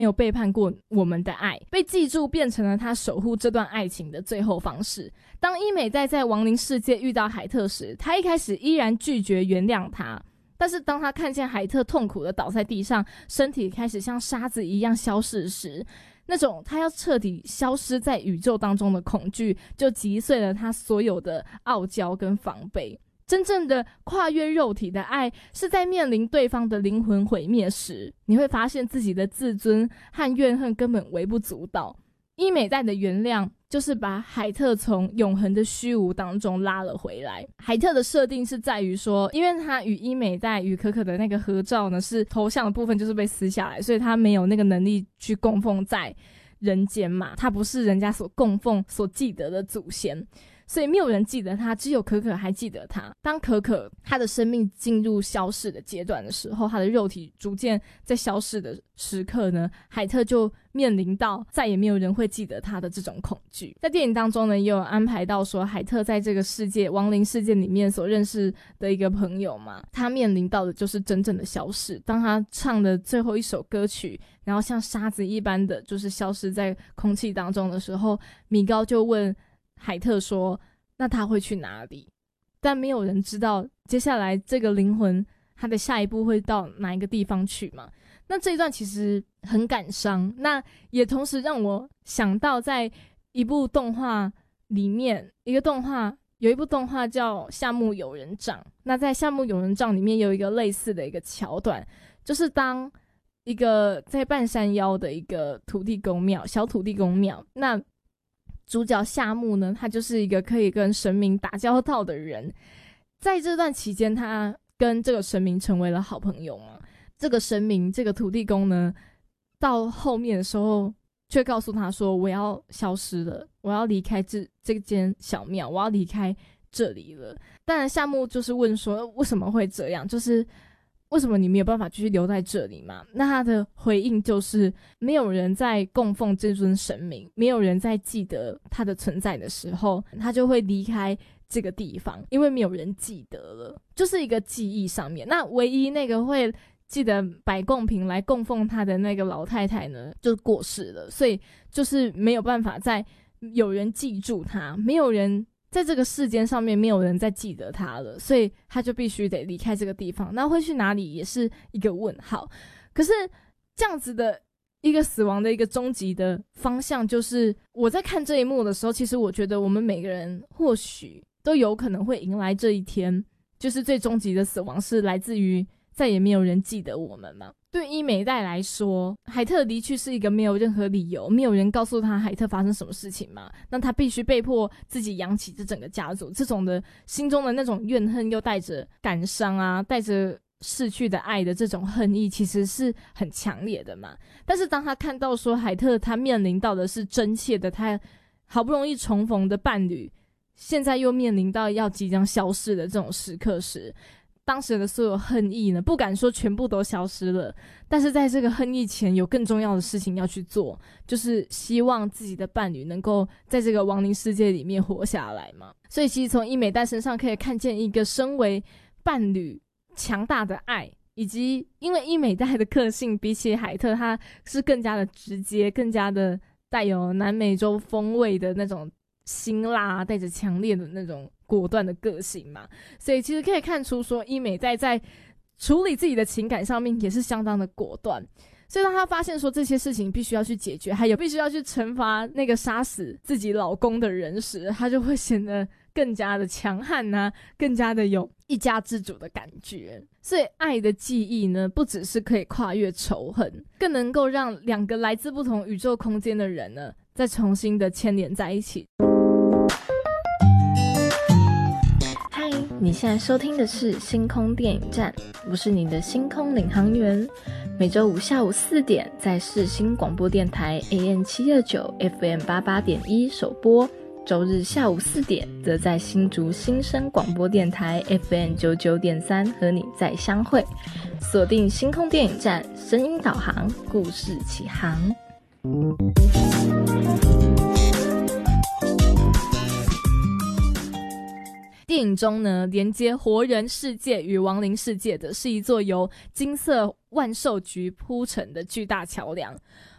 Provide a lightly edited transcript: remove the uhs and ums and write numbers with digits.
没有背叛过我们的爱，被记住变成了他守护这段爱情的最后方式。当伊美代在亡灵世界遇到海特时，他一开始依然拒绝原谅他，但是当他看见海特痛苦的倒在地上，身体开始像沙子一样消逝时，那种他要彻底消失在宇宙当中的恐惧就击碎了他所有的傲娇跟防备。真正的跨越肉体的爱，是在面临对方的灵魂毁灭时，你会发现自己的自尊和怨恨根本微不足道。伊美代的原谅就是把海特从永恒的虚无当中拉了回来。海特的设定是在于说，因为他与伊美代与可可的那个合照呢，是头像的部分就是被撕下来，所以他没有那个能力去供奉在人间嘛，他不是人家所供奉所记得的祖先，所以没有人记得他，只有可可还记得他。当可可他的生命进入消逝的阶段的时候，他的肉体逐渐在消逝的时刻呢，海特就面临到再也没有人会记得他的这种恐惧。在电影当中呢，也有安排到说海特在这个世界亡灵世界里面所认识的一个朋友嘛，他面临到的就是真正的消逝。当他唱的最后一首歌曲，然后像沙子一般的就是消失在空气当中的时候，米高就问海特说那他会去哪里？但没有人知道接下来这个灵魂他的下一步会到哪一个地方去嘛。那这一段其实很感伤，那也同时让我想到在一部动画里面，有一部动画叫《夏目友人帐》。那在《夏目友人帐》里面有一个类似的一个桥段，就是当一个在半山腰的一个土地公庙，小土地公庙，那主角夏目呢，他就是一个可以跟神明打交道的人。在这段期间，他跟这个神明成为了好朋友嘛。这个神明，这个土地公呢，到后面的时候却告诉他说我要消失了，我要离开这间小庙，我要离开这里了。当然夏目就是问说为什么会这样，就是为什么你没有办法继续留在这里嘛？那他的回应就是没有人在供奉这尊神明，没有人在记得他的存在的时候，他就会离开这个地方，因为没有人记得了，就是一个记忆上面。那唯一那个会记得摆贡品来供奉他的那个老太太呢，就过世了，所以就是没有办法再有人记住他，没有人在这个世间上面，没有人再记得他了，所以他就必须得离开这个地方。那会去哪里也是一个问号。可是这样子的一个死亡的一个终极的方向，就是我在看这一幕的时候，其实我觉得我们每个人或许都有可能会迎来这一天，就是最终极的死亡是来自于再也没有人记得我们嘛。对伊美代来说，海特离去是一个没有任何理由，没有人告诉他海特发生什么事情嘛，那他必须被迫自己养起这整个家族。这种的心中的那种怨恨，又带着感伤啊，带着逝去的爱的这种恨意，其实是很强烈的嘛。但是当他看到说海特他面临到的是真切的他好不容易重逢的伴侣，现在又面临到要即将消失的这种时刻时，当时的所有恨意呢，不敢说全部都消失了，但是在这个恨意前有更重要的事情要去做，就是希望自己的伴侣能够在这个亡灵世界里面活下来嘛。所以其实从伊美代身上可以看见一个身为伴侣强大的爱，以及因为伊美代的个性比起海特，他是更加的直接，更加的带有南美洲风味的那种辛辣，带着强烈的那种果断的个性嘛。所以其实可以看出说伊美代在处理自己的情感上面也是相当的果断。所以当他发现说这些事情必须要去解决，还有必须要去惩罚那个杀死自己老公的人时，他就会显得更加的强悍啊，更加的有一家之主的感觉。所以爱的记忆呢，不只是可以跨越仇恨，更能够让两个来自不同宇宙空间的人呢再重新的牵连在一起。 嗨，你现在收听的是星空电影站，我是你的星空领航员。每周五下午4点在世新广播电台 AM729 FM88.1 首播，周日下午4点则在新竹新生广播电台 FM99.3 和你再相会。锁定星空电影站，声音导航，故事起航。 电影中呢，连接活人世界与亡灵世界的是一座由金色万寿菊铺成的巨大桥梁。